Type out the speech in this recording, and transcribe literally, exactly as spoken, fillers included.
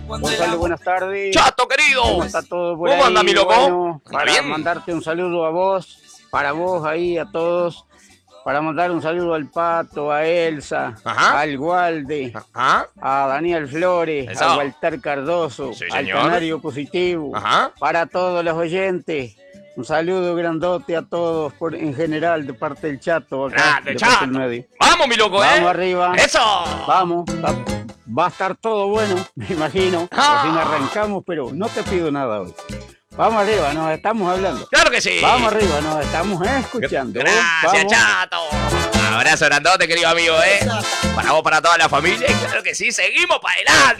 Gonzalo, buenas tardes. Chato, querido. ¿Cómo está todo por ¿Cómo ahí? anda, mi loco? Bueno, para bien? mandarte un saludo a vos, para vos ahí, a todos. Para mandar un saludo al Pato, a Elsa, Ajá. al Gualde, Ajá. a Daniel Flores, Eso. a Walter Cardoso, Sí, al señor. Canario Positivo. Ajá. Para todos los oyentes. Un saludo grandote a todos por, en general de parte del Chato. Acá, Grande, de Chato. parte del medio. Vamos, mi loco, ¿eh? Vamos arriba. Eso. Vamos. Va a estar todo bueno, me imagino. Ah. Recién arrancamos, pero no te pido nada hoy. Vamos arriba, nos estamos hablando. Claro que sí. Vamos arriba, nos estamos escuchando. Gracias, Vamos. Chato. Abrazo grandote, querido amigo, ¿eh? Para vos, para toda la familia. Y claro que sí, seguimos para adelante.